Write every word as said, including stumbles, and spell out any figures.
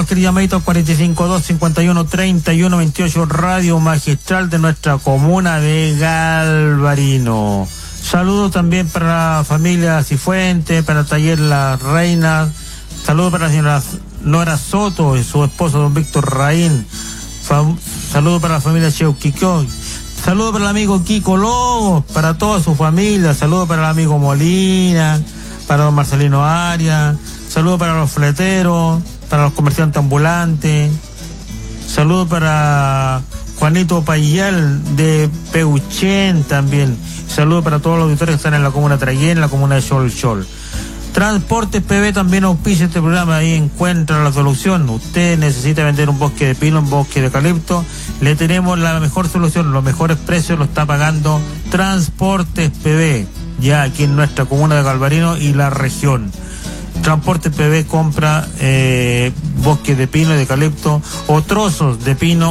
Llamadito cuarenta y cinco dos cincuenta y uno treinta y uno veintiocho, Radio Magistral de nuestra comuna de Galvarino. Saludos también para la familia Cifuente, para el taller La Reina. Saludos para la señora Nora Soto y su esposo don Víctor Raín. Fam- Saludos para la familia Cheuquiquó. Saludos para el amigo Kiko Logos, para toda su familia. Saludos para el amigo Molina, para don Marcelino Arias. Saludos para los fleteros, para los comerciantes ambulantes. Saludos para Juanito Payal de Peuchén también. Saludos para todos los auditores que están en la comuna de Traguén, en la comuna de Xol Xol. Transportes P B también auspicia este programa. Ahí encuentra la solución. Usted necesita vender un bosque de pino, un bosque de eucalipto. Le tenemos la mejor solución, los mejores precios lo está pagando Transportes P B, ya aquí en nuestra comuna de Galvarino y la región. Transportes P B compra eh, bosques de pino y de eucalipto o trozos de pino